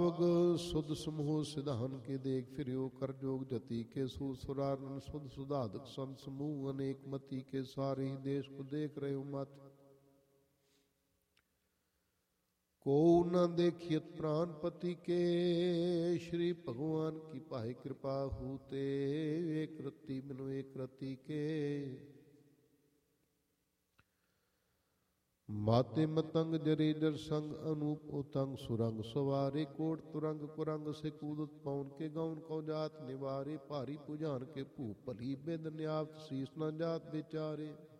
सुध समूह सिधान के देख फिरियो कर जोग जति के सुरारन सुध सुधाधक संत समूह अनेक मति के सारे ही देश को देख रहे हो मत। को न देखियत प्राणपति के श्री भगवान की पाहि कृपा हूते एक रति बिनु एक रति के। माते मतंग जरे जर संग अनूप उतंग सुरंग सवारे कोट तुरंग कुरंग से कूदत पौन के गौन को जात निवारे भारी पुजान के भूप भली बिंद न्याप्त शीस न जात बेचारे।